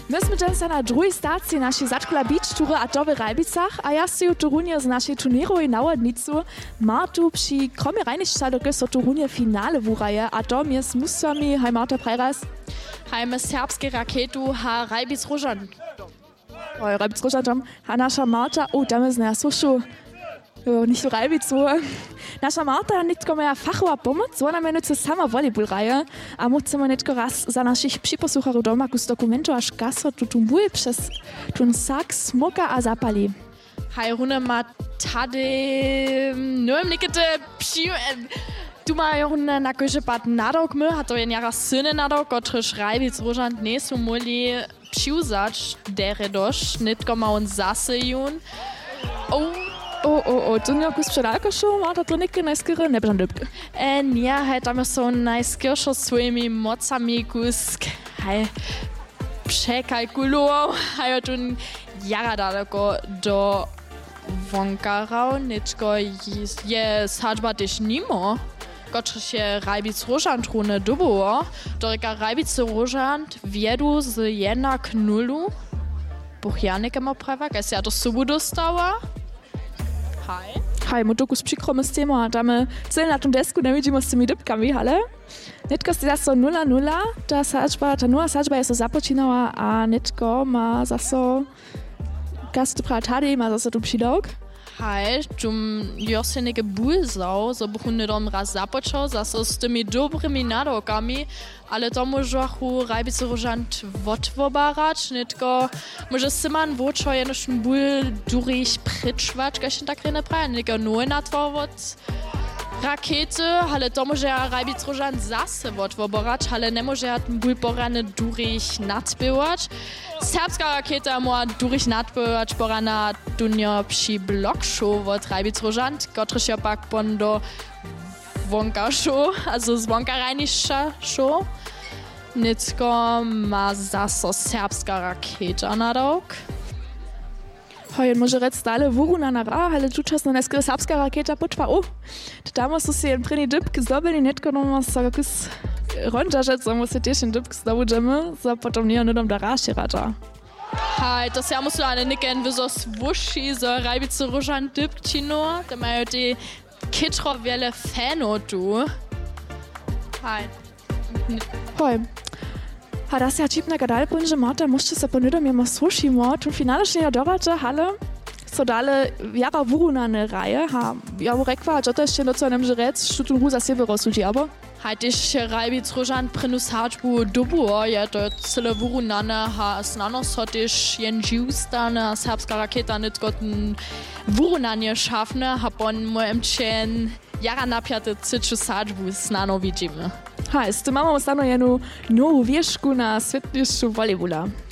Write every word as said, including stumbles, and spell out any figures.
My sme dnes na druhej stácii našej Začkula Beach Tour a to v Rajbicach a ja si ju Torunie z našej turnierovej návodnicu Martu pri kromie rajnišća doke so Torunie finále vúraje a to my s musami, hej Marta, prejraz. Hej, my serbske raketu ha Rajbic Rožan. Hej, Rajbic Rožan tam, a naša Marta, oh, tam je zna, slušu, nicht so Rajbicu. Nasza Marta nitko moja fachová pomoc, ona menuje sama volejball-raje a musíme nitko raz za našich připoslucharů doma kus dokumentu až kaso tu tumbuje přes tun sak smoka a zapali. Hej, Rune ma tady, nevím, nikdy při... Tu ma Rune na kože pat nadok my, a to je njara syny nadok, kotryž Rajbic Rožan nesu moli přiuzač, dere doš, nitko ma on zase jun. Oh, O, o, o, to nie kus przedalko show, Marta to nikke najskere ne będę dybke. E, nie, hej, tam są najskierszo swoimi mocami kus, hej, przekalkulował, hej, tu jara daleko do wonkarał, niczko je sadźba też nimo, kotrzy się Rajbic Rožan trune dubowo, do reka Rajbic Rožan wiedu z jednak nulu, buchjanikę ma prawa, kaj się to subu dostała. Hej. Hej, mo tokus přikromy s tému a tam celý na tom desku nevidíme s tými dybkami, ale netko ste zase nula nula, ta sadžba, ta nula sadžba je so započínala a netko má zase kaste prav tady, má zase tu přidok. Hej, čum jo se neke bulzał, so buchun nedom raz započal, zase s tymi dobrymi nadokami, ale to możachu Rajbic Rožan wotwobarać, nitko może Siman wočo jenošn bul durich pritschwacz, gašen tak rene praje, neke noe natworwot rakety, ale to może Rajbic Rožan zase wotwobarać, ale ne może ten bul porane durich natbywać. Serbska raketa mo durich natbywać porana dunio przy blok show wot Rajbic Rožan, kotryż jo pak pondo wonka show, also z wonka rajnišća show. Nitko ma zase serbska raketa nadok. Hej, może rec stale wuruna na ra, ale tu czasno najskere serbska raketa počva, o, tam so si jen první dybk zdobili, netko no so kus ronžažec, so musí tiež jen dybk zdobudžeme, so potom nie nedom da ráši rata. Hej, to se musí ale niken vyzo svuši, so Rajbic Rožan dybčino, da majú ty kitro wiele fanów tu. Hej. Hej. A da se ja čipna gadal ponže Marta, možete se ponudom jemo slušimo, tu finalešně dorače, ale so dale jara vurunane raje, ha, ja bu rekva, že to ještě noco nemže rec, što tu hu za sebe rozsudí, abo? Hej, když Rajbic Rožan prinus hačbu dobu, je to celé vurunane, ha, snano so když jen žiustane, serbska raketa nitgoten vurunanie šafne, ha pon mojem čen jara napiate ciču sačbu snano vidíme. Hej, s tym mamy stanu jednu novú wieżku na svetlišću volejbula.